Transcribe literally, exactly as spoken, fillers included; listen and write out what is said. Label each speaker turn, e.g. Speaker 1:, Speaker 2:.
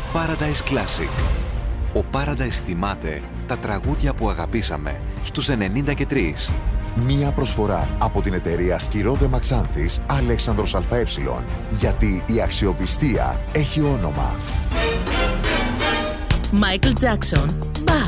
Speaker 1: Paradise Classic. Ο Paradise θυμάται τα τραγούδια που αγαπήσαμε στους ενενήντα και τρία.
Speaker 2: Μία προσφορά από την εταιρεία Σκυρόδε Μαξάνθης Αλέξανδρος ΑΕ. Γιατί η αξιοπιστία έχει όνομα.
Speaker 3: Michael Jackson.